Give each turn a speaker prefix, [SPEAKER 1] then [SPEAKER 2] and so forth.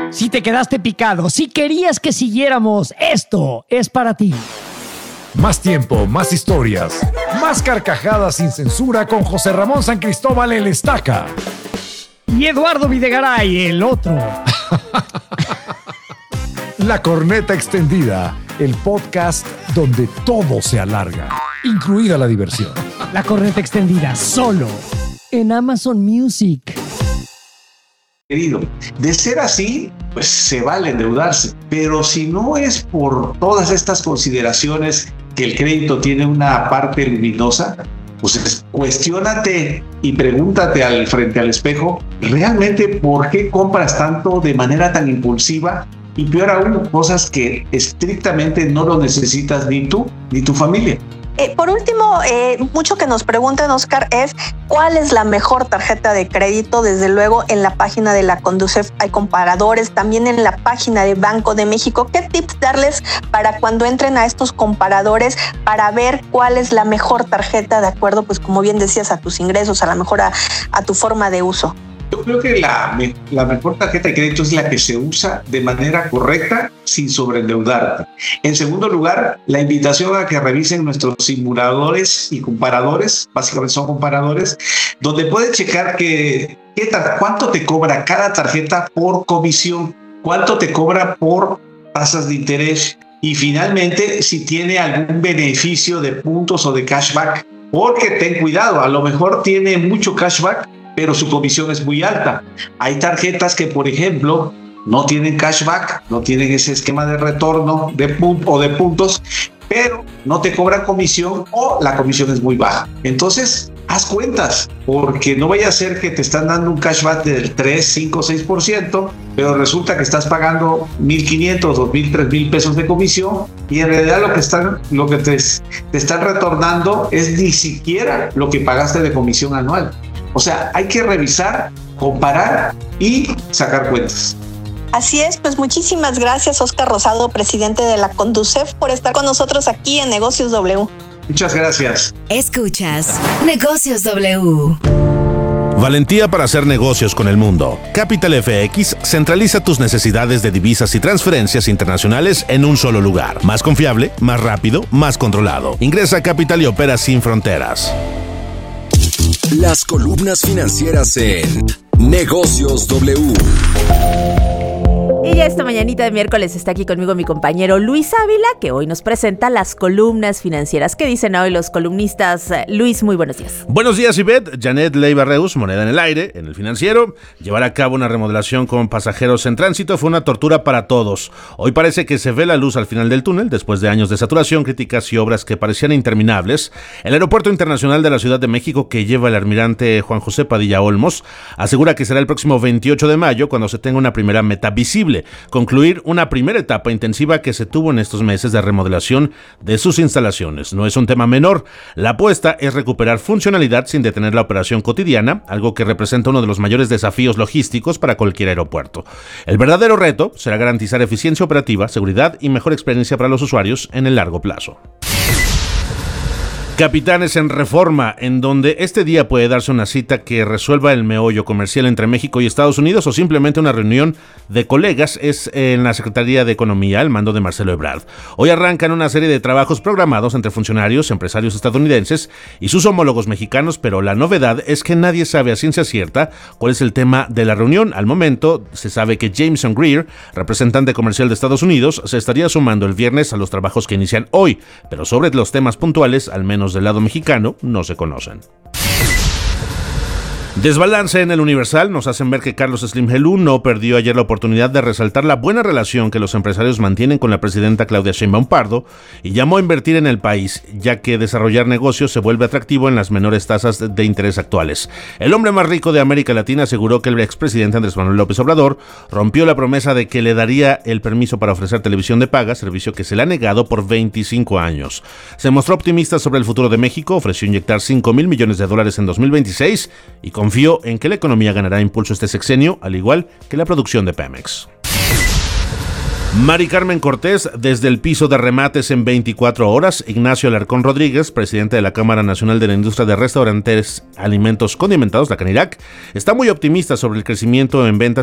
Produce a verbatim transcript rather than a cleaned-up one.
[SPEAKER 1] Si te quedaste picado, si querías que siguiéramos, esto es para ti.
[SPEAKER 2] Más tiempo, más historias, más carcajadas sin censura con José Ramón San Cristóbal el Estaca.
[SPEAKER 1] Y Eduardo Videgaray, el otro.
[SPEAKER 2] La Corneta Extendida, el podcast donde todo se alarga, incluida la diversión.
[SPEAKER 1] La Corneta Extendida, solo en Amazon Music.
[SPEAKER 3] Querido, de ser así, pues se vale endeudarse, pero si no es por todas estas consideraciones que el crédito tiene una parte luminosa, pues es, cuestiónate y pregúntate al frente al espejo, ¿realmente por qué compras tanto de manera tan impulsiva? Y peor aún, cosas que estrictamente no lo necesitas ni tú ni tu familia.
[SPEAKER 4] Eh, por último, eh, mucho que nos preguntan, Oscar, es ¿cuál es la mejor tarjeta de crédito? Desde luego, en la página de la Conducef hay comparadores, también en la página de Banco de México. ¿Qué tips darles para cuando entren a estos comparadores para ver cuál es la mejor tarjeta de acuerdo, pues como bien decías, a tus ingresos, a lo mejor a, a tu forma de uso?
[SPEAKER 3] Yo creo que la, la mejor tarjeta de crédito es la que se usa de manera correcta sin sobreendeudarte. En segundo lugar, la invitación a que revisen nuestros simuladores y comparadores, básicamente son comparadores, donde puedes checar que, qué, cuánto te cobra cada tarjeta por comisión, cuánto te cobra por tasas de interés y finalmente si tiene algún beneficio de puntos o de cashback. Porque ten cuidado, a lo mejor tiene mucho cashback, pero su comisión es muy alta. Hay tarjetas que, por ejemplo, no tienen cashback, no tienen ese esquema de retorno de pun- o de puntos, pero no te cobran comisión o la comisión es muy baja. Entonces, haz cuentas, porque no vaya a ser que te están dando un cashback del tres, cinco, seis por ciento, pero resulta que estás pagando mil quinientos, dos mil, tres mil pesos de comisión y en realidad lo que, están, lo que te, te están retornando es ni siquiera lo que pagaste de comisión anual. O sea, hay que revisar, comparar y sacar cuentas.
[SPEAKER 4] Así es, pues muchísimas gracias, Oscar Rosado, presidente de la Conducef, por estar con nosotros aquí en Negocios W.
[SPEAKER 3] Muchas gracias.
[SPEAKER 5] Escuchas Negocios W.
[SPEAKER 6] Valentía para hacer negocios con el mundo. Capital F X centraliza tus necesidades de divisas y transferencias internacionales en un solo lugar. Más confiable, más rápido, más controlado. Ingresa a Capital y opera sin fronteras.
[SPEAKER 7] Las columnas financieras en Negocios W.
[SPEAKER 8] Y ya esta mañanita de miércoles está aquí conmigo mi compañero Luis Ávila, que hoy nos presenta las columnas financieras. ¿Qué dicen hoy los columnistas? Luis, muy buenos días.
[SPEAKER 6] Buenos días, Ivette. Janet Leiva Reus, moneda en el aire, en el financiero. Llevar a cabo una remodelación con pasajeros en tránsito fue una tortura para todos. Hoy parece que se ve la luz al final del túnel, después de años de saturación, críticas y obras que parecían interminables. El Aeropuerto Internacional de la Ciudad de México, que lleva el almirante Juan José Padilla Olmos, asegura que será el próximo veintiocho de mayo cuando se tenga una primera meta visible: concluir una primera etapa intensiva que se tuvo en estos meses de remodelación de sus instalaciones. No es un tema menor. La apuesta es recuperar funcionalidad sin detener la operación cotidiana, algo que representa uno de los mayores desafíos logísticos para cualquier aeropuerto. El verdadero reto será garantizar eficiencia operativa, seguridad y mejor experiencia para los usuarios en el largo plazo. Capitanes en Reforma, en donde este día puede darse una cita que resuelva el meollo comercial entre México y Estados Unidos o simplemente una reunión de colegas, es en la Secretaría de Economía al mando de Marcelo Ebrard. Hoy arrancan una serie de trabajos programados entre funcionarios, empresarios estadounidenses y sus homólogos mexicanos, pero la novedad es que nadie sabe a ciencia cierta cuál es el tema de la reunión. Al momento se sabe que Jameson Greer, representante comercial de Estados Unidos, se estaría sumando el viernes a los trabajos que inician hoy, pero sobre los temas puntuales, al menos del lado mexicano, no se conocen. Desbalance en el Universal nos hacen ver que Carlos Slim Helú no perdió ayer la oportunidad de resaltar la buena relación que los empresarios mantienen con la presidenta Claudia Sheinbaum Pardo y llamó a invertir en el país, ya que desarrollar negocios se vuelve atractivo en las menores tasas de interés actuales. El hombre más rico de América Latina aseguró que el expresidente Andrés Manuel López Obrador rompió la promesa de que le daría el permiso para ofrecer televisión de paga, servicio que se le ha negado por veinticinco años. Se mostró optimista sobre el futuro de México, ofreció inyectar cinco mil millones de dólares en dos mil veintiséis y confió en que la economía ganará impulso este sexenio, al igual que la producción de Pemex. Mari Carmen Cortés, desde el piso de remates en veinticuatro horas, Ignacio Alarcón Rodríguez, presidente de la Cámara Nacional de la Industria de Restaurantes Alimentos Condimentados, la CANIRAC, está muy optimista sobre el crecimiento en ventas